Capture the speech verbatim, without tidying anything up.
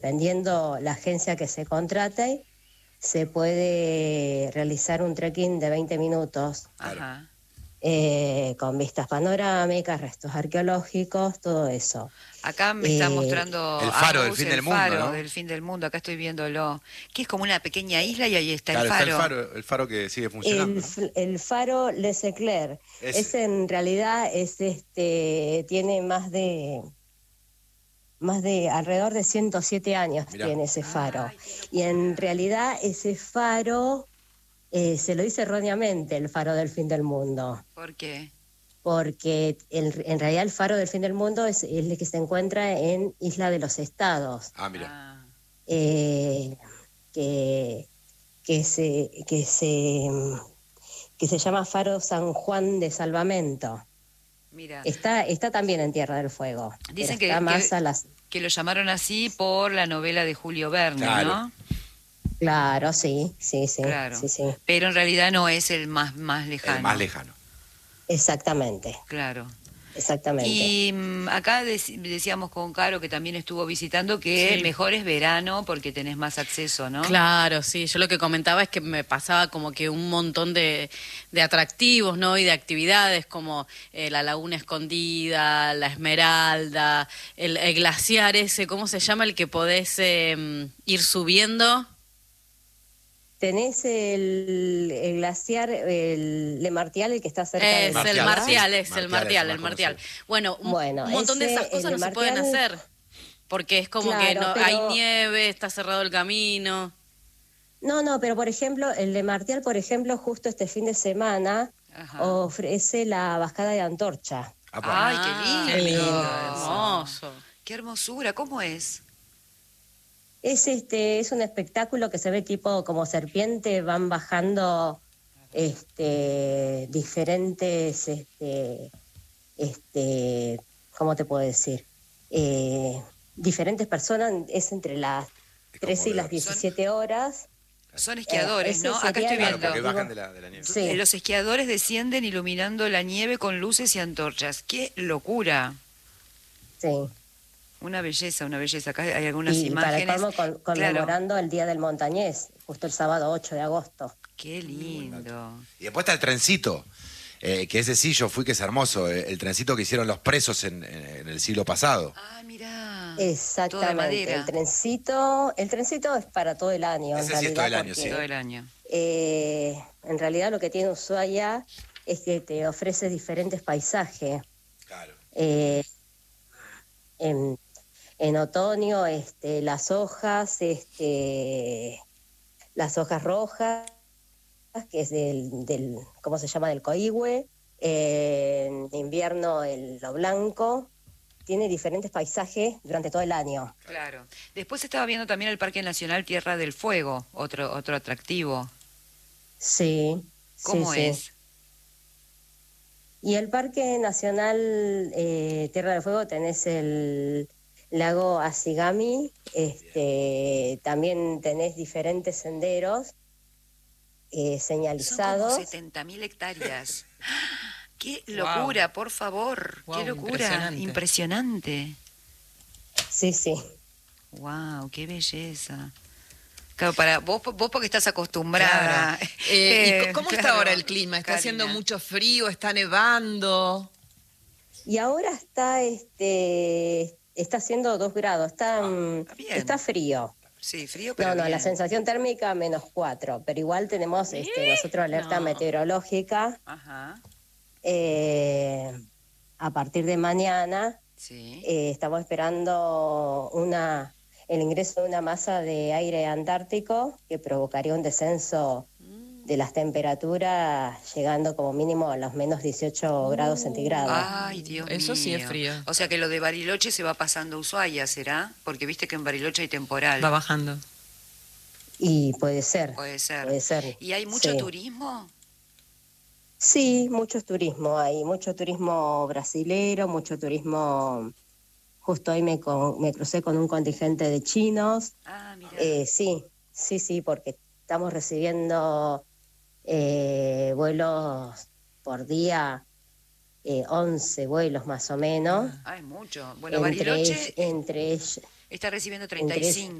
dependiendo la agencia que se contrate, se puede realizar un trekking de veinte minutos. Ajá. Eh, con vistas panorámicas, restos arqueológicos, todo eso. Acá me está Eh, mostrando El faro del Agus fin el del mundo, faro ¿no? del fin del mundo. Acá estoy viéndolo. Que es como una pequeña isla y ahí está Claro, el está el faro. faro, el faro que sigue funcionando, el, ¿no? f- el faro Les Eclairs, Ese. ese en realidad es este tiene más de más de alrededor de ciento siete años. Mirá. Tiene ese faro. Ay, qué locura. Y en realidad ese faro eh, se lo dice erróneamente el faro del fin del mundo. ¿Por qué? Porque el- en realidad el faro del fin del mundo es el que se encuentra en Isla de los Estados, Ah, mira. Ah, eh, que, que, se, que, se, que se llama Faro San Juan de Salvamento. mira. Está, está también en Tierra del Fuego, Dicen pero que, está más que, a las... que lo llamaron así por la novela de Julio Verne, Claro. ¿no? Claro, sí, sí, sí, Claro. sí, sí, Pero en realidad no es el más, más lejano. El más lejano. exactamente, Claro. exactamente. Y mm, acá dec- decíamos con Caro, que también estuvo visitando, que Sí. mejor es verano porque tenés más acceso, ¿no? Claro, sí. Yo lo que comentaba es que me pasaba como que un montón de, de atractivos, ¿no? Y de actividades como eh, la Laguna Escondida, la Esmeralda, el, el glaciar ese, ¿cómo se llama? El que podés eh, ir subiendo. Tenés el, el glaciar, el Le Martial, el que está cerca de Es la el ciudad. Martial, sí. es Martial el es Martial, el el más Martial. conocido. Bueno, un, Bueno, un montón de ese, esas cosas el no de se pueden Martial- hacer. Porque es como que Claro, no pero- hay nieve, está cerrado el camino. No, no, pero por ejemplo, el de Martial, por ejemplo, justo este fin de semana Ajá. ofrece la bajada de antorcha. Apa. Ay, qué lindo. Qué lindo, Eh, hermoso. Qué hermosura, ¿cómo es? Es este, es un espectáculo que se ve tipo como serpiente, van bajando este diferentes este este ¿cómo te puedo decir? Eh, diferentes personas, es entre las Es como trece y de- las diecisiete horas. Son esquiadores, ese ¿no? Acá sería estoy el- Claro, viendo. porque bajan de la, de la nieve. Sí. Eh, Los esquiadores descienden iluminando la nieve con luces y antorchas. ¡Qué locura! Sí. Una belleza, una belleza. Acá hay algunas Y para el imágenes. colmo, con- conmemorando el Día del Montañés, justo el sábado ocho de agosto. Qué lindo. Y después está el trencito, eh, que ese sí yo fui, que es hermoso. eh, el trencito que hicieron los presos en, en- en el siglo pasado. Ah, mirá. Exactamente. Todo de madera. El trencito, el trencito es para todo el año. Ese en sí es todo el realidad, año, porque, sí. Todo el año. eh, en realidad lo que tiene Ushuaia es que te ofrece diferentes paisajes. Claro. Eh, en, en otoño, este, las hojas, este, las hojas rojas, que es del, del ¿cómo se llama? Del coihue. Eh, en invierno el lo blanco. Tiene diferentes paisajes durante todo el año. Claro. Después estaba viendo también el Parque Nacional Tierra del Fuego, otro otro atractivo. Sí. ¿Cómo sí, sí. es? Y el Parque Nacional eh, Tierra del Fuego tenés el lago Asigami, este, también tenés diferentes senderos eh, Son señalizados. como setenta mil hectáreas. ¡Qué locura, por favor! Guau, ¡Qué locura! impresionante. Impresionante. Sí, sí. ¡Wow! ¡Qué belleza! Claro, para vos, vos porque estás acostumbrada. Claro. Eh, ¿y Eh, co- cómo está claro, ahora el clima? ¿Está Karina. haciendo mucho frío? ¿Está nevando? Y ahora está, este, está haciendo dos grados, está, mm, está bien. está frío. Sí, frío, pero No, no, bien. la sensación térmica menos cuatro, pero igual tenemos este, nosotros alerta No. meteorológica. Ajá, Eh, a partir de mañana sí. eh, estamos esperando una el ingreso de una masa de aire antártico que provocaría un descenso de las temperaturas llegando como mínimo a los menos dieciocho grados centígrados. Ay, Dios mío. Eso sí es frío. O sea que lo de Bariloche se va pasando a Ushuaia, ¿será? Porque viste que en Bariloche hay temporal. Va bajando. Y puede ser, Puede ser. puede ser. ¿Y hay mucho Sí. turismo? Sí, mucho turismo, hay mucho turismo brasilero, mucho turismo. Justo hoy me, co- me crucé con un contingente de chinos. Ah, mira. Eh, sí, sí, sí, porque estamos recibiendo eh, vuelos por día, eh, once vuelos más o menos. Hay mucho. Bueno, entre, Bariloche... ell- entre, ell- Está recibiendo Entre treinta y cinco.